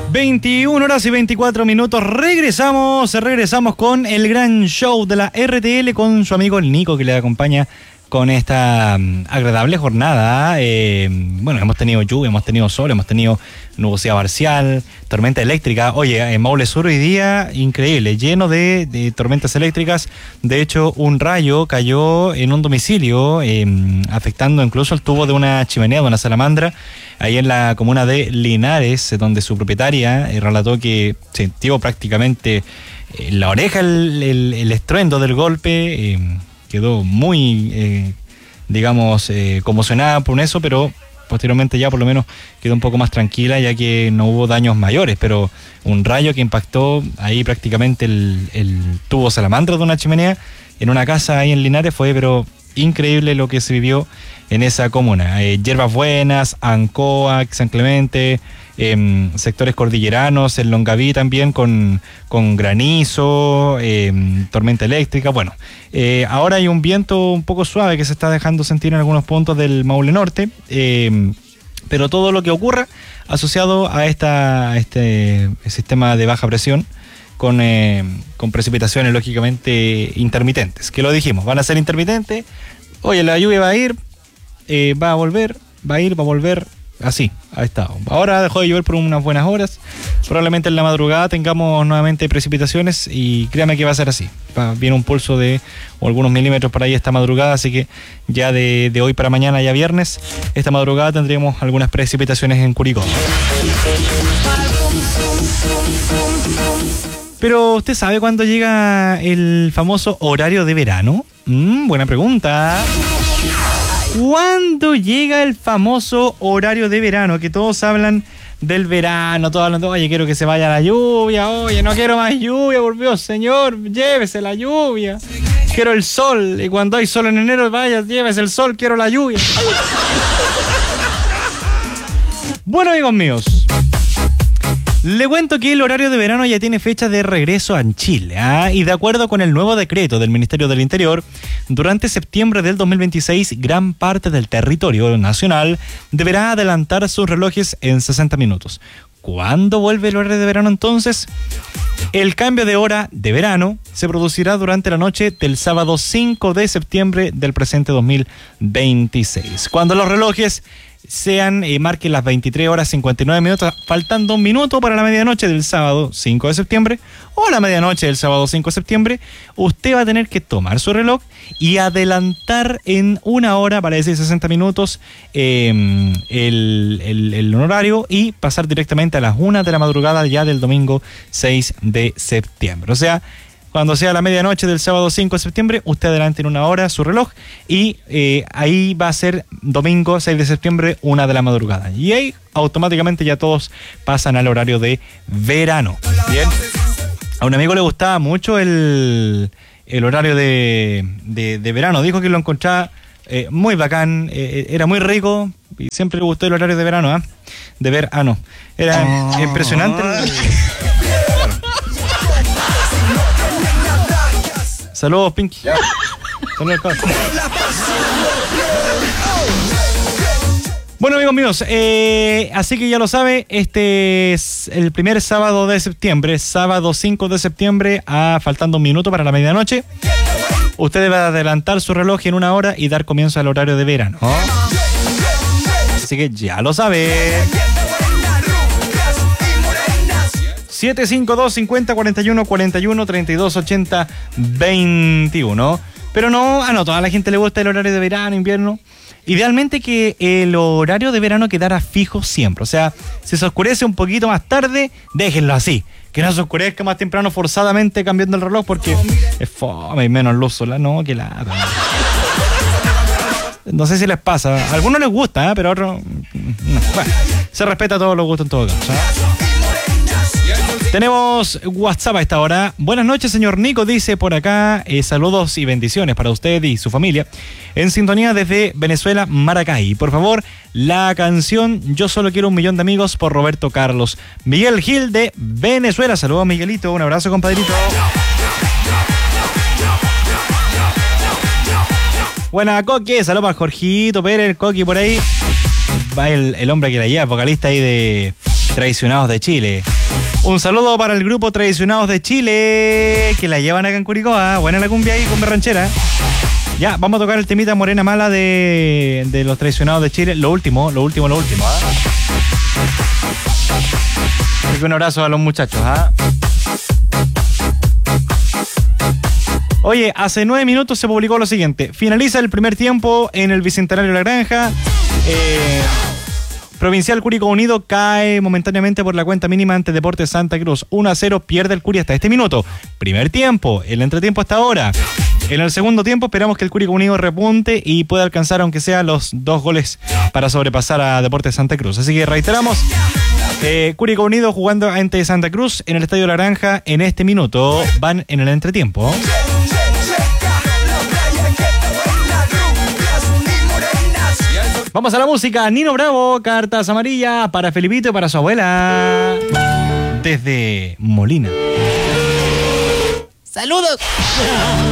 21 horas y 24 minutos. Regresamos con el gran show de la RTL con su amigo el Nico, que le acompaña con esta agradable jornada. Bueno, hemos tenido lluvia, hemos tenido sol, hemos tenido nubosidad parcial, tormenta eléctrica. Oye, en Maule Sur hoy día, increíble, lleno de tormentas eléctricas. De hecho, un rayo cayó en un domicilio, afectando incluso el tubo de una chimenea, de una salamandra, ahí en la comuna de Linares, donde su propietaria relató que sintió prácticamente en la oreja el estruendo del golpe. Quedó muy, conmocionada por eso, pero posteriormente ya por lo menos quedó un poco más tranquila, ya que no hubo daños mayores, pero un rayo que impactó ahí prácticamente el tubo salamandra de una chimenea en una casa ahí en Linares fue, pero increíble lo que se vivió en esa comuna. Hierbas Buenas, Ancoa, San Clemente, sectores cordilleranos, en Longaví también con granizo, tormenta eléctrica. Bueno, ahora hay un viento un poco suave que se está dejando sentir en algunos puntos del Maule Norte, pero todo lo que ocurra asociado a este sistema de baja presión con precipitaciones lógicamente intermitentes, que lo dijimos, van a ser intermitentes. Oye, la lluvia va a ir, va a volver, va a ir, va a volver, así ha estado. Ahora dejó de llover por unas buenas horas, probablemente en la madrugada tengamos nuevamente precipitaciones y créame que va a ser así. Viene un pulso de algunos milímetros por ahí esta madrugada, así que ya de hoy para mañana, ya viernes, esta madrugada tendremos algunas precipitaciones en Curicó. Pero ¿usted sabe cuándo llega el famoso horario de verano? Buena pregunta. ¿Cuándo llega el famoso horario de verano? Que todos hablan del verano, todos hablan de, oye, quiero que se vaya la lluvia, oye, no quiero más lluvia, por Dios, señor, llévese la lluvia. Quiero el sol, y cuando hay sol en enero, vaya, llévese el sol, quiero la lluvia. Bueno, amigos míos, le cuento que el horario de verano ya tiene fecha de regreso en Chile, y de acuerdo con el nuevo decreto del Ministerio del Interior, durante septiembre del 2026, gran parte del territorio nacional deberá adelantar sus relojes en 60 minutos. ¿Cuándo vuelve el horario de verano entonces? El cambio de hora de verano se producirá durante la noche del sábado 5 de septiembre del presente 2026, cuando los relojes marquen las 23 horas 59 minutos, faltando un minuto para la medianoche del sábado 5 de septiembre o la medianoche del sábado 5 de septiembre. Usted va a tener que tomar su reloj y adelantar en una hora, para decir 60 minutos, el horario, y pasar directamente a las 1 de la madrugada ya del domingo 6 de septiembre. O sea, cuando sea la medianoche del sábado 5 de septiembre, usted adelante en una hora su reloj y ahí va a ser domingo 6 de septiembre, 1 de la madrugada. Y ahí automáticamente ya todos pasan al horario de verano. Bien. A un amigo le gustaba mucho el horario de verano. Dijo que lo encontraba muy bacán, era muy rico y siempre le gustó el horario de verano, de verano. Era impresionante. Saludos, Pinky. Saludos, bueno, amigos míos, así que ya lo sabe, este es el primer sábado de septiembre, sábado 5 de septiembre, faltando un minuto para la medianoche. Usted debe adelantar su reloj en una hora y dar comienzo al horario de verano. Así que ya lo sabe. 752-50-41-41-32-80-21. Pero no, a toda la gente le gusta el horario de verano, invierno. Idealmente que el horario de verano quedara fijo siempre. O sea, si se oscurece un poquito más tarde, déjenlo así. Que no se oscurezca más temprano forzadamente cambiando el reloj, porque es fome y menos luz solar. No, que lata. No sé si les pasa. A algunos les gusta, pero a otros no. Bueno, se respeta todos los gustos en todo caso. Tenemos WhatsApp a esta hora. Buenas noches, señor Nico, dice por acá, saludos y bendiciones para usted y su familia. En sintonía desde Venezuela, Maracay. Por favor, la canción Yo solo quiero un millón de amigos por Roberto Carlos. Miguel Gil de Venezuela. Saludos, Miguelito. Un abrazo, compadrito. Buena, Coqui. Saludos para Jorgito Pérez, el Coqui por ahí. Va el hombre que la lleva, vocalista ahí de Traicionados de Chile. Un saludo para el grupo Traicionados de Chile, que la llevan acá en Curicó. Buena la cumbia ahí, cumbia ranchera. Ya, vamos a tocar el temita Morena Mala de los Traicionados de Chile. Lo último. Así que un abrazo a los muchachos. Oye, hace 9 minutos se publicó lo siguiente. Finaliza el primer tiempo en el Bicentenario de la Granja. Provincial Curicó Unido cae momentáneamente por la cuenta mínima ante Deportes Santa Cruz. 1-0 pierde el Curi hasta este minuto. Primer tiempo, el entretiempo hasta ahora. En el segundo tiempo esperamos que el Curicó Unido repunte y pueda alcanzar aunque sea los 2 goles para sobrepasar a Deportes Santa Cruz. Así que reiteramos, Curicó Unido jugando ante Santa Cruz en el Estadio La Granja en este minuto. Van en el entretiempo. Vamos a la música. Nino Bravo, Cartas Amarillas para Felipito y para su abuela. Desde Molina. ¡Saludos!